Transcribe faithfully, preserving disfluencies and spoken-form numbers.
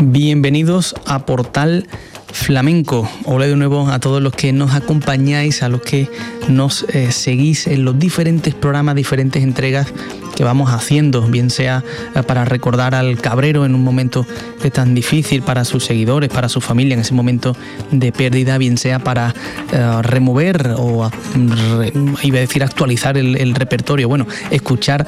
Bienvenidos a Portal Flamenco. Hola de nuevo a todos los que nos acompañáis, a los que nos eh, seguís en los diferentes programas, diferentes entregas que vamos haciendo, bien sea para recordar al Cabrero en un momento tan difícil para sus seguidores, para su familia en ese momento de pérdida, bien sea para uh, remover o re, iba a decir actualizar el, el repertorio, bueno, escuchar